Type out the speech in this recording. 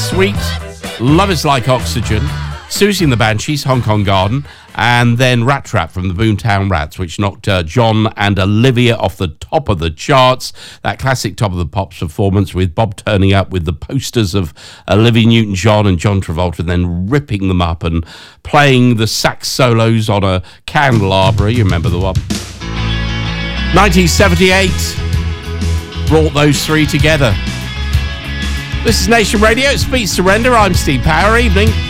Sweet, Love Is Like Oxygen, Susie and the Banshees, Hong Kong Garden, and then Rat Trap from the Boomtown Rats, which knocked John and Olivia off the top of the charts. That classic Top of the Pops performance with Bob turning up with the posters of Olivia Newton-John and John Travolta, and then ripping them up and playing the sax solos on a candelabra. You remember the one? 1978 brought those three together. This is Nation Radio. It's Beat Surrender. I'm Steve Power. Evening.